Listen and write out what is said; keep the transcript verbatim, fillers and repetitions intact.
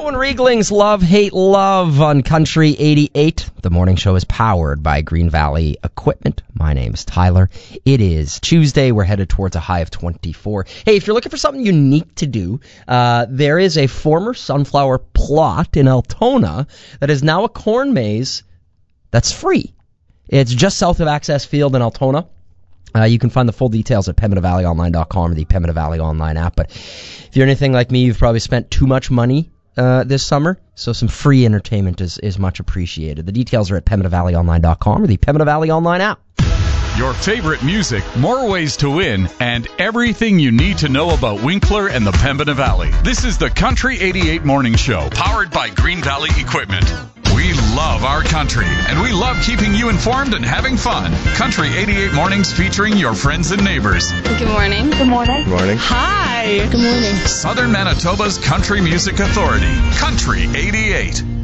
Owen Riegling's Love, Hate, Love on Country eighty-eight. The morning show is powered by Green Valley Equipment. My name's Tyler. It is Tuesday. We're headed towards a high of twenty-four. Hey, if you're looking for something unique to do, uh, there is a former sunflower plot in Altona that is now a corn maze that's free. It's just south of Access Field in Altona. Uh, you can find the full details at pembina valley online dot com or the Pembina Valley Online app. But if you're anything like me, you've probably spent too much money uh, this summer, so some free entertainment is, is much appreciated. The details are at pembina valley online dot com or the Pembina Valley Online app. Your favorite music, more ways to win, and everything you need to know about Winkler and the Pembina Valley. This is the Country eighty-eight Morning Show, powered by Green Valley Equipment. We love our country, and we love keeping you informed and having fun. Country eighty-eight Mornings featuring your friends and neighbors. Good morning. Good morning. Good morning. Hi. Good morning. Southern Manitoba's Country Music Authority. Country eighty-eight.